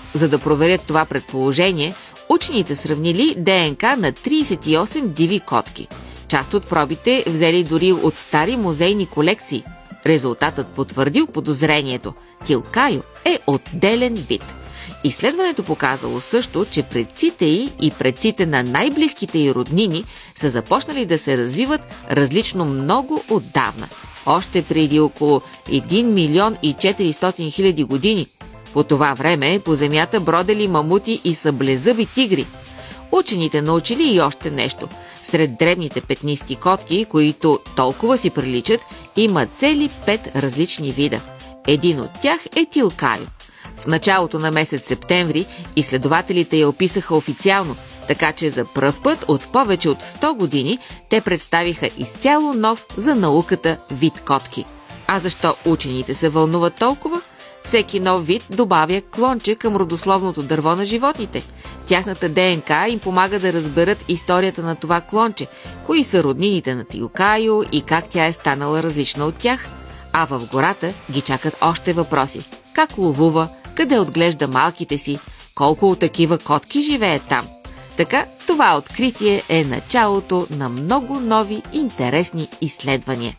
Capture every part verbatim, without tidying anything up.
За да проверят това предположение, учените сравнили ДНК на трийсет и осем диви котки. Част от пробите взели дори от стари музейни колекции. Резултатът потвърдил подозрението. Тилкайо е отделен вид. Изследването показало също, че предците й и предците на най-близките й роднини са започнали да се развиват различно много отдавна. Още преди около един милион и четиристотин хиляди години. По това време по земята бродели мамути и съблезъби тигри. Учените научили и още нещо. Сред дребните петнисти котки, които толкова си приличат, има цели пет различни вида. Един от тях е Тилкайо. В началото на месец септември изследователите я описаха официално, така че за пръв път от повече от сто години те представиха изцяло нов за науката вид котки. А защо учените се вълнуват толкова? Всеки нов вид добавя клонче към родословното дърво на животните. Тяхната ДНК им помага да разберат историята на това клонче, кои са роднините на Тилкайо и как тя е станала различна от тях. А в гората ги чакат още въпроси. Как ловува, къде отглежда малките си, колко от такива котки живеят там. Така, това откритие е началото на много нови интересни изследвания.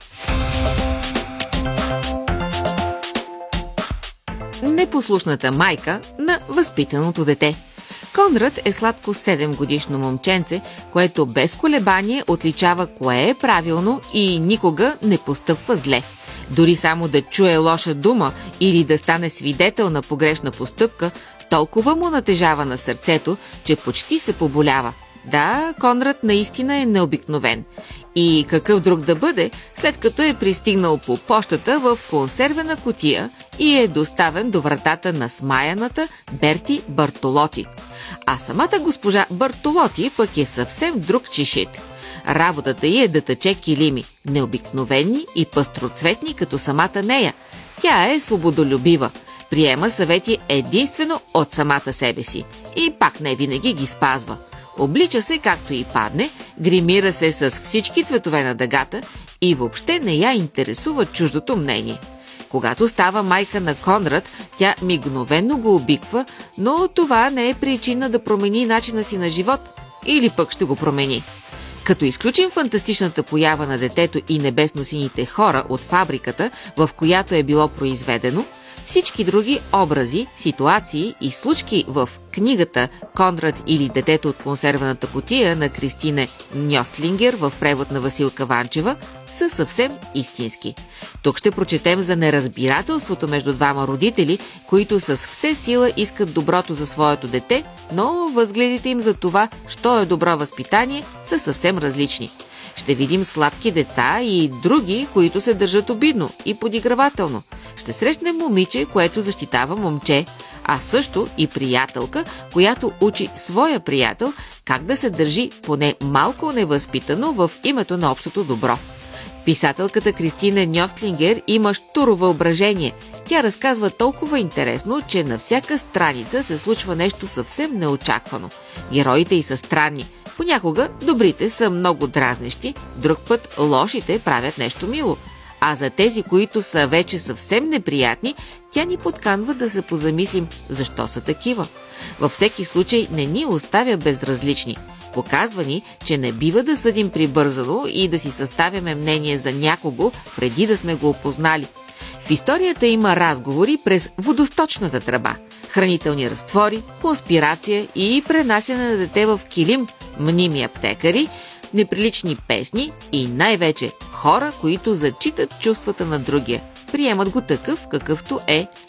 Непослушната майка на възпитаното дете. Конрад е сладко седемгодишно момченце, което без колебание отличава кое е правилно и никога не постъпва зле. Дори само да чуе лоша дума или да стане свидетел на погрешна постъпка, толкова му натежава на сърцето, че почти се поболява. Да, Конрад наистина е необикновен. И какъв друг да бъде, след като е пристигнал по пощата в консервена кутия и е доставен до вратата на смаяната Берти Бартолоти. А самата госпожа Бартолоти пък е съвсем друг чешит. Работата й е да тъче килими, необикновени и пъстроцветни като самата нея. Тя е свободолюбива, приема съвети единствено от самата себе си и пак не винаги ги спазва. Облича се както и падне, гримира се с всички цветове на дъгата и въобще не я интересува чуждото мнение. Когато става майка на Конрад, тя мигновено го обиква, но това не е причина да промени начина си на живот, или пък ще го промени. Като изключим фантастичната поява на детето и небесно-сините хора от фабриката, в която е било произведено, всички други образи, ситуации и случки в книгата «Конрад или детето от консервената кутия» на Кристине Ньостлингер в превод на Василка Ванчева са съвсем истински. Тук ще прочетем за неразбирателството между двама родители, които с все сила искат доброто за своето дете, но възгледите им за това, що е добро възпитание, са съвсем различни. Ще видим сладки деца и други, които се държат обидно и подигравателно. Ще срещнем момиче, което защитава момче, а също и приятелка, която учи своя приятел как да се държи поне малко невъзпитано в името на общото добро. Писателката Кристина Ньостлингер има щуро въображение. Тя разказва толкова интересно, че на всяка страница се случва нещо съвсем неочаквано. Героите й са странни. Понякога добрите са много дразнещи, друг път лошите правят нещо мило. А за тези, които са вече съвсем неприятни, тя ни подканва да се позамислим защо са такива. Във всеки случай не ни оставя безразлични. Показва ни, че не бива да съдим прибързано и да си съставяме мнение за някого преди да сме го опознали. В историята има разговори през водосточната тръба, хранителни разтвори, конспирация и пренасяне на дете в килим, мними аптекари, неприлични песни и най-вече хора, които зачитат чувствата на другия, приемат го такъв какъвто е